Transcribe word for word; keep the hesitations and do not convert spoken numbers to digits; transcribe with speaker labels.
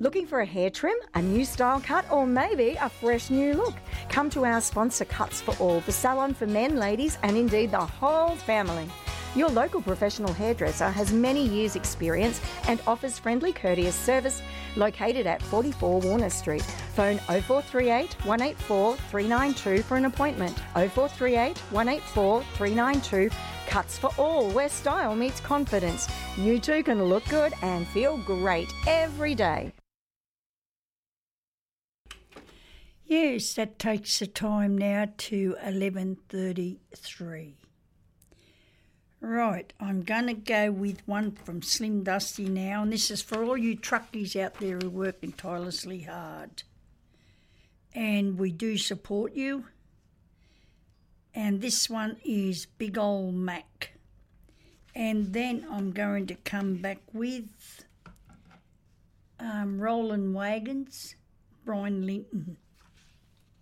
Speaker 1: Looking for a hair trim, a new style cut, or maybe a fresh new look? Come to our sponsor, Cuts for All, the salon for men, ladies, and indeed the whole family. Your local professional hairdresser has many years' experience and offers friendly, courteous service, located at forty-four Warner Street. Phone oh four three eight, one eight four, three nine two for an appointment. oh four three eight, one eight four, three nine two. Cuts for All, where style meets confidence. You too can look good and feel great every day.
Speaker 2: Yes, that takes the time now to eleven thirty-three. Right, I'm going to go with one from Slim Dusty now, and this is for all you truckies out there who are working tirelessly hard. And we do support you. And this one is Big Ol' Mac. And then I'm going to come back with um, Rollin' Wagons, Brian Linton.